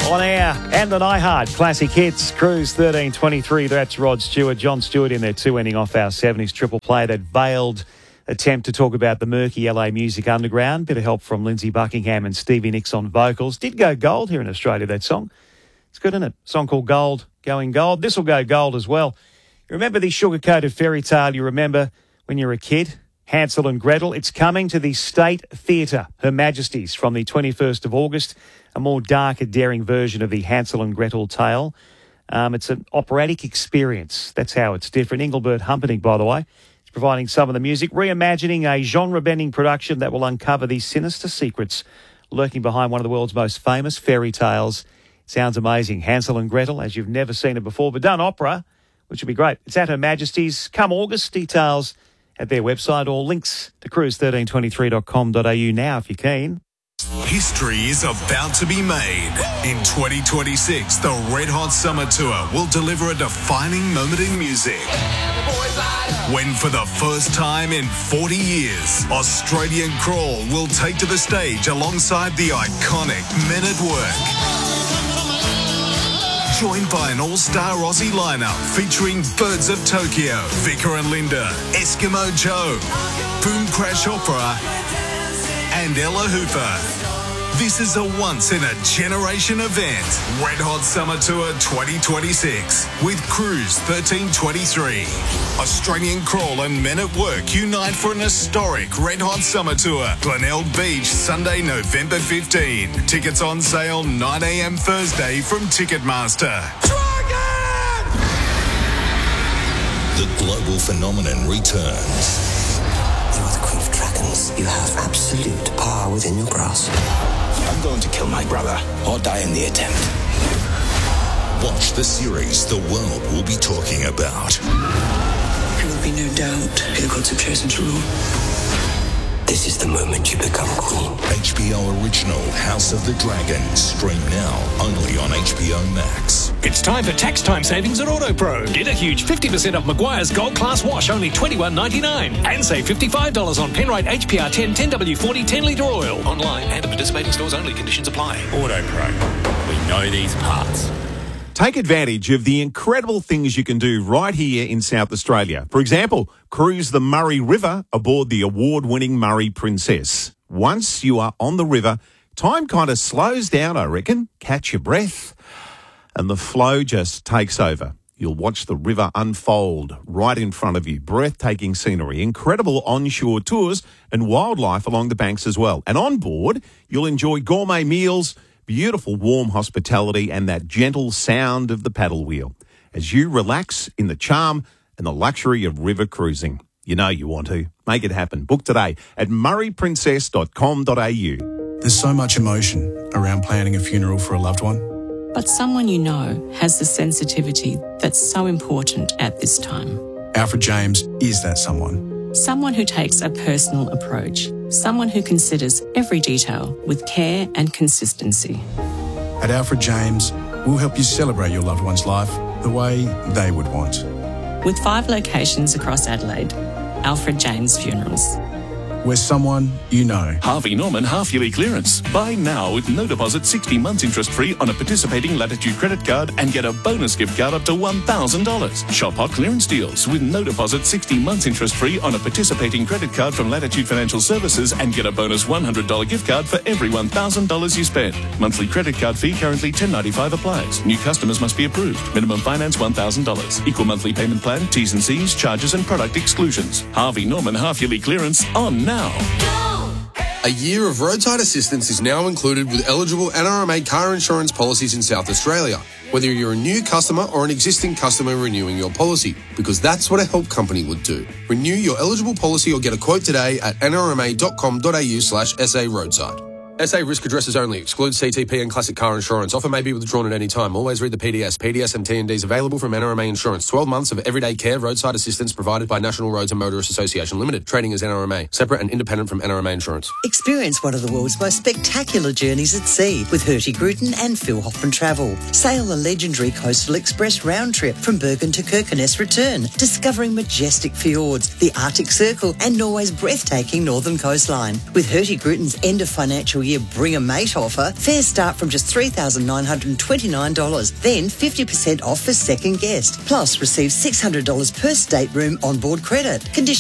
On air and on iHeart Classic Hits, Cruise 1323. That's Rod Stewart, John Stewart in there too, ending off our 70s triple play. That veiled attempt to talk about the murky LA music underground. Bit of help from Lindsay Buckingham and Stevie Nicks on vocals. Did go gold here in Australia, that song. It's good, isn't it? Song called Gold, going gold. This will go gold as well. You remember the sugar-coated fairy tale you remember when you were a kid? Hansel and Gretel. It's coming to the State Theatre, Her Majesty's, from the 21st of August. A more darker, daring version of the Hansel and Gretel tale. It's an operatic experience. That's how it's different. Engelbert Humperdinck, by the way, is providing some of the music, reimagining a genre-bending production that will uncover the sinister secrets lurking behind one of the world's most famous fairy tales. It sounds amazing. Hansel and Gretel, as you've never seen it before, but done opera, which would be great. It's at Her Majesty's. Come August, details at their website or links to cruise1323.com.au now if you're keen. History is about to be made. In 2026, the Red Hot Summer Tour will deliver a defining moment in music. When for the first time in 40 years, Australian Crawl will take to the stage alongside the iconic Men at Work. Joined by an all-star Aussie lineup featuring Birds of Tokyo, Vicar and Linda, Eskimo Joe, Boom Crash Opera, and Ella Hooper. This is a once-in-a-generation event. Red Hot Summer Tour 2026 with Cruise 1323. Australian Crawl and Men at Work unite for an historic Red Hot Summer Tour. Glenelg Beach, Sunday, November 15. Tickets on sale 9 a.m. Thursday from Ticketmaster. Dragon! The global phenomenon returns. You are the Queen of Dragons. You have absolute power within your grasp. I'm going to kill my brother or die in the attempt. Watch the series the world will be talking about. There will be no doubt who the gods have chosen to rule. This is the moment you become queen. HBO original House of the Dragon. Stream now only on HBO Max. It's time for tax time savings at AutoPro. Get a huge 50% off Maguire's Gold Class Wash, only $21.99. And save $55 on Penrite HPR 10 10W40 10-litre oil. Online and at participating stores only. Conditions apply. AutoPro. We know these parts. Take advantage of the incredible things you can do right here in South Australia. For example, cruise the Murray River aboard the award-winning Murray Princess. Once you are on the river, time kind of slows down, I reckon. Catch your breath, and the flow just takes over. You'll watch the river unfold right in front of you. Breathtaking scenery, incredible onshore tours, and wildlife along the banks as well. And on board, you'll enjoy gourmet meals, beautiful warm hospitality, and that gentle sound of the paddle wheel as you relax in the charm and the luxury of river cruising. You know you want to. Make it happen. Book today at murrayprincess.com.au. There's so much emotion around planning a funeral for a loved one. But someone you know has the sensitivity that's so important at this time. Alfred James is that someone. Someone who takes a personal approach. Someone who considers every detail with care and consistency. At Alfred James, we'll help you celebrate your loved one's life the way they would want. With 5 locations across Adelaide, Alfred James Funerals. We're someone you know. Harvey Norman half-yearly clearance. Buy now with no deposit, 60 months interest-free on a participating Latitude credit card and get a bonus gift card up to $1,000. Shop hot clearance deals with no deposit, 60 months interest-free on a participating credit card from Latitude Financial Services and get a bonus $100 gift card for every $1,000 you spend. Monthly credit card fee currently $10.95 applies. New customers must be approved. Minimum finance $1,000. Equal monthly payment plan, T's and C's, charges and product exclusions. Harvey Norman half-yearly clearance on now. A year of roadside assistance is now included with eligible NRMA car insurance policies in South Australia, whether you're a new customer or an existing customer renewing your policy, because that's what a help company would do. Renew your eligible policy or get a quote today at nrma.com.au/SA roadside. SA risk addresses only. Excludes CTP and classic car insurance. Offer may be withdrawn at any time. Always read the PDS. PDS and T&Ds available from NRMA Insurance. 12 months of everyday care, roadside assistance provided by National Roads and Motorists Association Limited. Trading as NRMA. Separate and independent from NRMA Insurance. Experience one of the world's most spectacular journeys at sea with Hurtigruten and Phil Hoffman Travel. Sail the legendary Coastal Express round trip from Bergen to Kirkenes return, discovering majestic fjords, the Arctic Circle and Norway's breathtaking northern coastline. With Hurtigruten's end of financial year year Bring a Mate offer. Fares start from just $3,929, then 50% off for second guest. Plus, receive $600 per stateroom onboard credit. Conditions